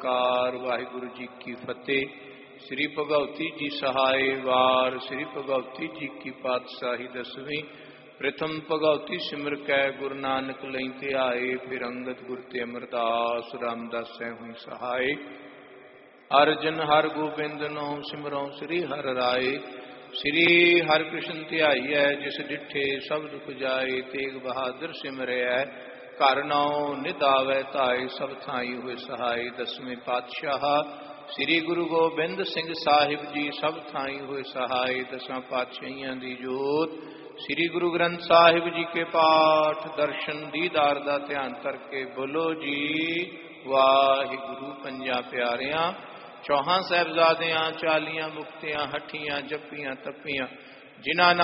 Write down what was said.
ਓੰਕਾਰ ਵਾਹਿਗੁਰੂ ਜੀ ਕੀ ਫਤਿਹ। ਸ੍ਰੀ ਭਗਉਤੀ ਜੀ ਸਹਾਏ ਵਾਰ। ਸ੍ਰੀ ਭਗਉਤੀ ਜੀ ਕੀ ਪਾਤਸ਼ਾਹੀ ਦਸਵੀਂ। ਪ੍ਰਥਮ ਭਗਉਤੀ ਸਿਮਰ ਕੈ ਗੁਰੂ ਨਾਨਕ ਲਈ ਧਿਆਏ। ਫਿਰ ਅੰਗਦ ਗੁਰ ਤੇ ਅਮਰਦਾਸ ਰਾਮਦਾਸੈ ਹੋਈ ਸਹਾਏ। ਅਰਜਨ ਹਰ ਗੋਬਿੰਦ ਨੋ ਸਿਮਰਉ ਸ੍ਰੀ ਹਰਿ ਰਾਏ। ਸ੍ਰੀ ਹਰਿ ਕ੍ਰਿਸ਼ਨ ਧਿਆਈਐ ਜਿਸ ਡਿਠੇ ਸਭ ਦੁਖ ਜਾਏ। ਤੇਗ ਬਹਾਦਰ ਸਿਮਰਿਐ ਘਰ ਨਾਉ ਨਿਧ ਆਵੈ ਧਾਇ। ਸਭ ਥਾਈ ਹੋਏ ਸਹਾਈ। ਦਸਵੇਂ ਪਾਤਸ਼ਾਹ ਸ੍ਰੀ ਗੁਰੂ ਗੋਬਿੰਦ ਸਿੰਘ ਸਾਹਿਬ ਜੀ ਸਭ ਥਾਈ ਹੋਏ ਸਹਾਈ। ਦਸਾਂ ਪਾਤਸ਼ਾਹੀਆਂ ਦੀ ਜੋਤ ਸ੍ਰੀ ਗੁਰੂ ਗ੍ਰੰਥ ਸਾਹਿਬ ਜੀ ਕੇ ਪਾਠ ਦਰਸ਼ਨ ਦੀਦਾਰ ਦਾ ਧਿਆਨ ਕਰਕੇ ਬੋਲੋ ਜੀ ਵਾਹਿਗੁਰੂ। ਪੰਜਾਂ ਪਿਆਰਿਆਂ ਚੌਹਾਂ ਸਾਹਿਬਜ਼ਾਦਿਆਂ 40 ਮੁਕਤਿਆਂ ਹੱਠੀਆਂ ਜੱਪੀਆਂ ਤੱਪੀਆਂ ਜਿਨ੍ਹਾਂ